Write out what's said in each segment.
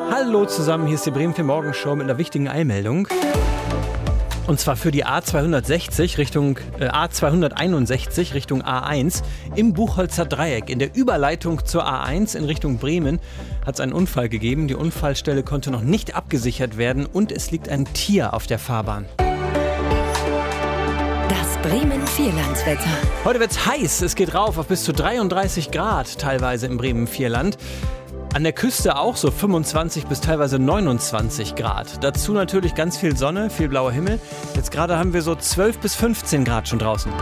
Hallo zusammen, hier ist die Bremen 4 Morgenshow mit einer wichtigen Eilmeldung. Und zwar für die A261 Richtung A261 Richtung A1 im Buchholzer Dreieck. In der Überleitung zur A1 in Richtung Bremen hat es einen Unfall gegeben. Die Unfallstelle konnte noch nicht abgesichert werden und es liegt ein Tier auf der Fahrbahn. Das Bremen Vierlandswetter. Heute wird's heiß. Es geht rauf auf bis zu 33 Grad teilweise im Bremen Vierland. An der Küste auch so 25 bis teilweise 29 Grad. Dazu natürlich ganz viel Sonne, viel blauer Himmel. Jetzt gerade haben wir so 12 bis 15 Grad schon draußen.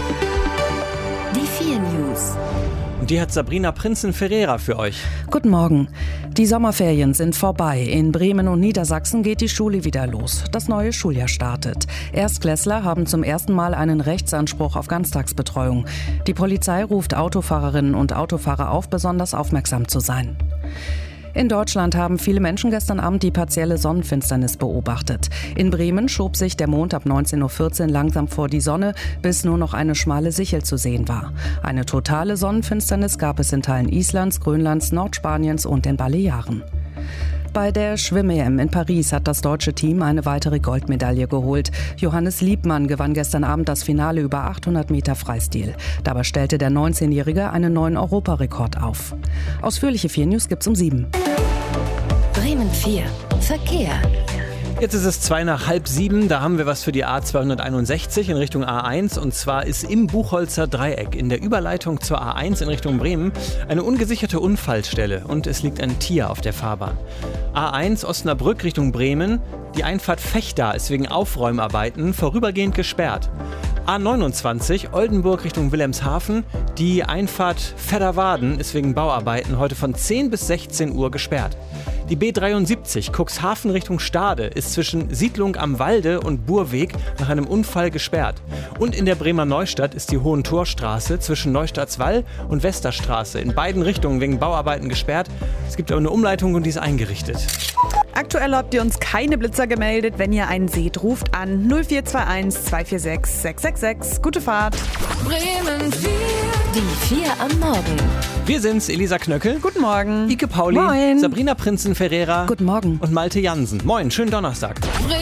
Die 4 News. Und die hat Sabrina Prinzen-Ferreira für euch. Guten Morgen. Die Sommerferien sind vorbei. In Bremen und Niedersachsen geht die Schule wieder los. Das neue Schuljahr startet. Erstklässler haben zum ersten Mal einen Rechtsanspruch auf Ganztagsbetreuung. Die Polizei ruft Autofahrerinnen und Autofahrer auf, besonders aufmerksam zu sein. In Deutschland haben viele Menschen gestern Abend die partielle Sonnenfinsternis beobachtet. In Bremen schob sich der Mond ab 19.14 Uhr langsam vor die Sonne, bis nur noch eine schmale Sichel zu sehen war. Eine totale Sonnenfinsternis gab es in Teilen Islands, Grönlands, Nordspaniens und den Balearen. Bei der Schwimm-EM in Paris hat das deutsche Team eine weitere Goldmedaille geholt. Johannes Liebmann gewann gestern Abend das Finale über 800 Meter Freistil. Dabei stellte der 19-Jährige einen neuen Europarekord auf. Ausführliche 4 News gibt's um 7. Bremen 4. Verkehr. Jetzt ist es 2 nach halb 7, da haben wir was für die A261 in Richtung A1 und zwar ist im Buchholzer Dreieck in der Überleitung zur A1 in Richtung Bremen eine ungesicherte Unfallstelle und es liegt ein Tier auf der Fahrbahn. A1 Osnabrück Richtung Bremen, die Einfahrt Vechta ist wegen Aufräumarbeiten vorübergehend gesperrt. A29 Oldenburg Richtung Wilhelmshaven, die Einfahrt Vedderwaden ist wegen Bauarbeiten heute von 10 bis 16 Uhr gesperrt. Die B73 Cuxhaven Richtung Stade ist zwischen Siedlung am Walde und Burweg nach einem Unfall gesperrt. Und in der Bremer Neustadt ist die Hohentorstraße zwischen Neustadtswall und Westerstraße in beiden Richtungen wegen Bauarbeiten gesperrt. Es gibt aber eine Umleitung und die ist eingerichtet. Aktuell habt ihr uns keine Blitzer gemeldet. Wenn ihr einen seht, ruft an 0421 246 666. Gute Fahrt. Bremen 4. Die 4 am Morgen. Wir sind's, Elisa Knöckel. Guten Morgen. Ike Pauli. Moin. Sabrina Prinzen-Ferreira. Guten Morgen. Und Malte Jansen. Moin, schönen Donnerstag. Bremen